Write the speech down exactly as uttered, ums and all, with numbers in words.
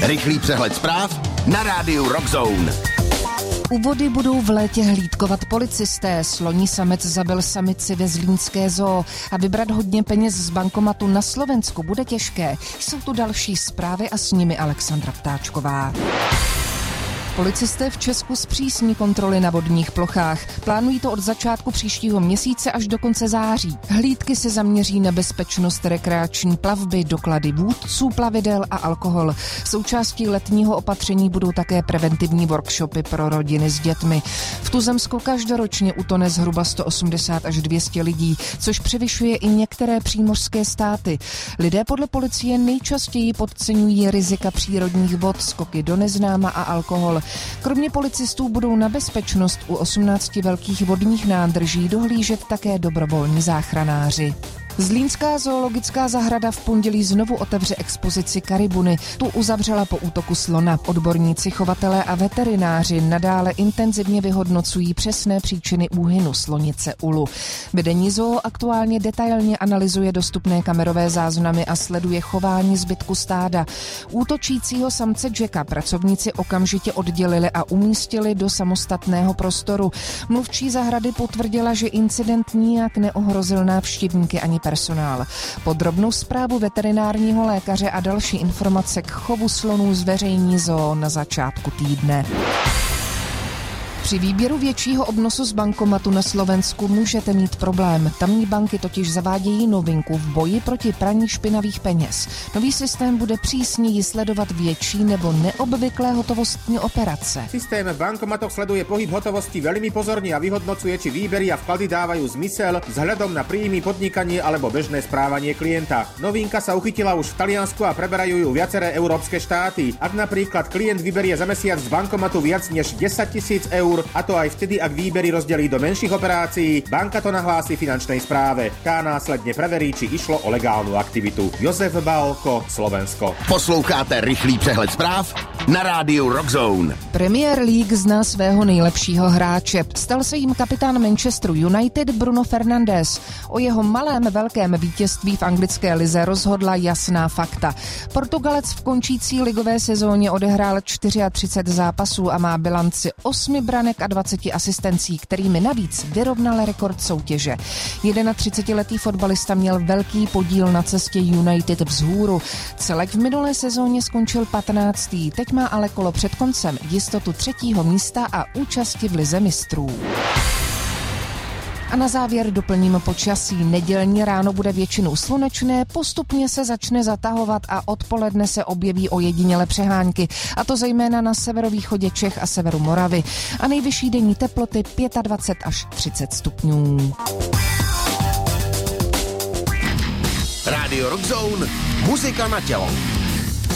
Rychlý přehled zpráv na rádiu Rock Zone. U vody budou v létě hlídkovat policisté. Sloní samec zabil samici ve zlínské zoo a vybrat hodně peněz z bankomatu na Slovensku bude těžké. Jsou tu další zprávy a s nimi Alexandra Ptáčková. Policisté v Česku zpřísní kontroly na vodních plochách. Plánují to od začátku příštího měsíce až do konce září. Hlídky se zaměří na bezpečnost rekreační plavby, doklady vůdců plavidel a alkohol. Součástí letního opatření budou také preventivní workshopy pro rodiny s dětmi. V Tuzemsku každoročně utone zhruba sto osmdesát až dvě stě lidí, což převyšuje i některé přímořské státy. Lidé podle policie nejčastěji podceňují rizika přírodních vod, skoky do neznáma a alkohol. Kromě policistů budou na bezpečnost u osmnácti velkých vodních nádrží dohlížet také dobrovolní záchranáři. Zlínská zoologická zahrada v pondělí znovu otevře expozici Karibuny. Tu uzavřela po útoku slona. Odborníci, chovatelé a veterináři nadále intenzivně vyhodnocují přesné příčiny úhynu slonice Ulu. Vedení zoo aktuálně detailně analyzuje dostupné kamerové záznamy a sleduje chování zbytku stáda. Útočícího samce Jacka pracovníci okamžitě oddělili a umístili do samostatného prostoru. Mluvčí zahrady potvrdila, že incident nijak neohrozil návštěvníky ani personál. Podrobnou zprávu veterinárního lékaře a další informace k chovu slonů zveřejní zoo na začátku týdne. Při výběru většího obnosu z bankomatu na Slovensku můžete mít problém. Tamní banky totiž zavádějí novinku v boji proti praní špinavých peněz. Nový systém bude přísněji sledovat větší nebo neobvyklé hotovostní operace. Systém v bankomatoch sleduje pohyb hotovosti veľmi pozorne a vyhodnocuje, či výbery a vklady dávajú zmysel vzhľadom na príjmy, podnikanie alebo bežné správanie klienta. Novinka sa uchytila už v Taliansku a preberajú ju viaceré európske štáty. Ak napríklad klient vyberie za mesiac z bankomatu viac než desaťtisíc eur, a to aj vtedy, ak výbery rozdelí do menších operácií, banka to nahlási finančnej správe. Tá následne preverí, či išlo o legálnu aktivitu. Jozef Bálko, Slovensko. Posloucháte rychlý přehled zpráv na rádiu Rock Zone. Premier League zná svého nejlepšího hráče. Stal se jim kapitán Manchesteru United Bruno Fernandes. O jeho malém velkém vítězství v anglické lize rozhodla jasná fakta. Portugalec v končící ligové sezóně odehrál třicet čtyři zápasů a má bilanci osmi branek a dvacet asistencí, kterými navíc vyrovnal rekord soutěže. třicetiletý fotbalista měl velký podíl na cestě United vzhůru. Celek v minulé sezóně skončil patnáctý. Teď má ale kolo před koncem jistotu třetího místa a účasti v lize mistrů. A na závěr doplním počasí. Nedělní ráno bude většinou slunečné, postupně se začne zatahovat a odpoledne se objeví ojedinělé přehánky, a to zejména na severovýchodě Čech a severu Moravy. A nejvyšší denní teploty dvacet pět až třicet stupňů. Radio Rock Zone, muzika na tělo.